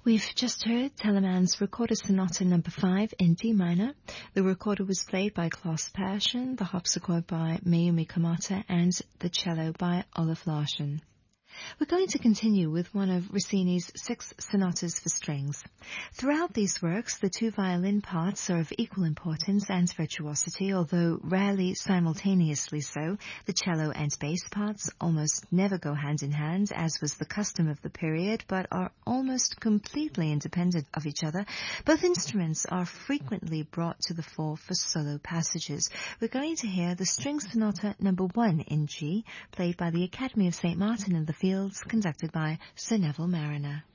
We've just heard Telemann's Recorder Sonata No. 5 in D minor. The recorder was played by Klaus Persson, the harpsichord by Mayumi Kamata, and the cello by Olaf Larsson. We're going to continue with one of Rossini's 6 sonatas for strings. Throughout these works, the 2 violin parts are of equal importance and virtuosity, although rarely simultaneously so. The cello and bass parts almost never go hand in hand, as was the custom of the period, but are almost completely independent of each other. Both instruments are frequently brought to the fore for solo passages. We're going to hear the String Sonata No. 1 in G, played by the Academy of St. Martin in the Fields, conducted by Sir Neville Marriner.